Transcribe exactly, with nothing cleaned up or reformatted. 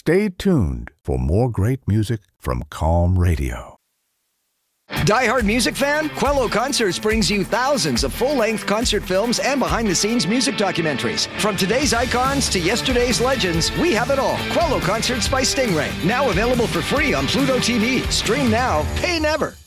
Stay tuned for more great music from Calm Radio. Die-hard music fan? Quello Concerts brings you thousands of full-length concert films and behind-the-scenes music documentaries. From today's icons to yesterday's legends, we have it all. Quello Concerts by Stingray. Now available for free on Pluto T V. Stream now, pay never.